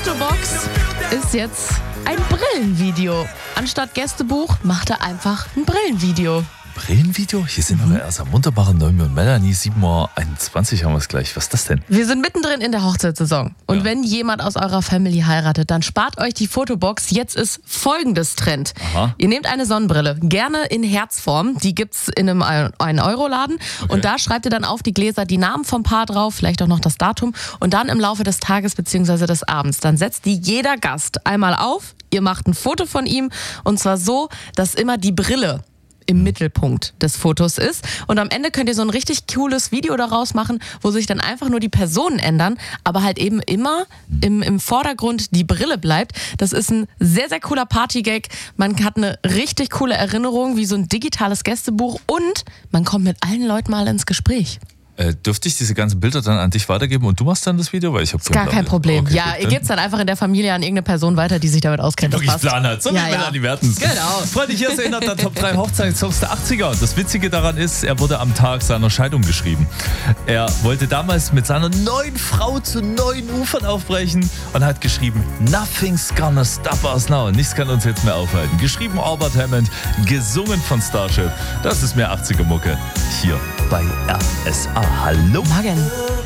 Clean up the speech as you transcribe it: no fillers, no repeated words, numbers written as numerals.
Fotobox ist jetzt ein Brillenvideo. Anstatt Gästebuch macht er einfach ein Brillenvideo. Brillenvideo? Hier sind wir erst am wunderbaren Noemi und Melanie. 7:21 Uhr haben wir es gleich. Was ist das denn? Wir sind mittendrin in der Hochzeitssaison. Und wenn jemand aus eurer Family heiratet, dann spart euch die Fotobox. Jetzt ist folgendes Trend. Aha. Ihr nehmt eine Sonnenbrille, gerne in Herzform. Die gibt's in einem 1-Euro-Laden. Okay. Und da schreibt ihr dann auf die Gläser die Namen vom Paar drauf, vielleicht auch noch das Datum. Und dann im Laufe des Tages bzw. des Abends, dann setzt die jeder Gast einmal auf. Ihr macht ein Foto von ihm. Und zwar so, dass immer die Brille im Mittelpunkt des Fotos ist. Und am Ende könnt ihr so ein richtig cooles Video daraus machen, wo sich dann einfach nur die Personen ändern, aber halt eben immer im Vordergrund die Brille bleibt. Das ist ein sehr, sehr cooler Partygag. Man hat eine richtig coole Erinnerung, wie so ein digitales Gästebuch und man kommt mit allen Leuten mal ins Gespräch. Dürfte ich diese ganzen Bilder dann an dich weitergeben und du machst dann das Video? Weil ich habe Gar kein Problem. Okay, ja, ihr gebt es dann einfach in der Familie an irgendeine Person weiter, die sich damit auskennt. Wirklich Plan hat. So wie Melanie Mertens. Genau. Freunde, hier ist einer der Top 3 Hochzeitssongs der 80er. Und das Witzige daran ist, er wurde am Tag seiner Scheidung geschrieben. Er wollte damals mit seiner neuen Frau zu neuen Ufern aufbrechen und hat geschrieben, Nothing's gonna stop us now. Nichts kann uns jetzt mehr aufhalten. Geschrieben Albert Hammond, gesungen von Starship. Das ist mehr 80er Mucke. Hier bei RSA. Hallo. Morgen.